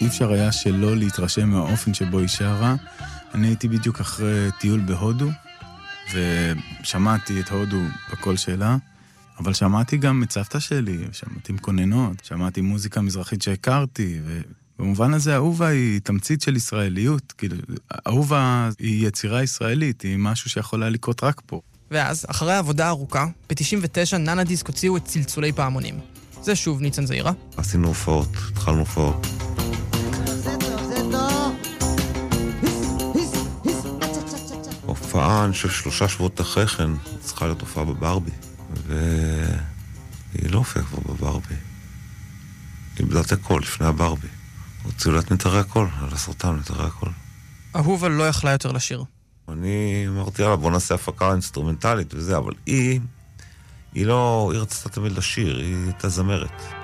אי אפשר היה שלא להתרשם מהאופן שבו היא שרה. אני הייתי בדיוק אחרי טיול בהודו, ושמעתי את הודו בקול שלה, אבל שמעתי גם את סבתא שלי, שמעתי מקוננות, שמעתי מוזיקה מזרחית שהכרתי, ובמובן הזה אהובה היא תמצית של ישראליות, כאילו, אהובה היא יצירה ישראלית, היא משהו שיכולה לקרות רק פה. ואז, אחרי העבודה ארוכה, ב-99 ננה דיסק הוציאו את צלצולי פעמונים. זה שוב ניצן זעירה. עשינו הופעות, התחלנו הופעות. הופעה, אני חושב 3 שבועות אחרי כן, צריכה להיות הופעה בברבי, והיא לא הופעה כבר בברבי. היא איבדה את הכל לפני הברבי. הוציאו לה את נתרי הקול, על הסרטן נתרי הקול. אהובה לא יכלה יותר לשיר. אני אמרתי, יאללה, בוא נעשה הפקה אינסטרומנטלית וזה, אבל היא רצתה תמיד לשיר, היא הייתה זמרת.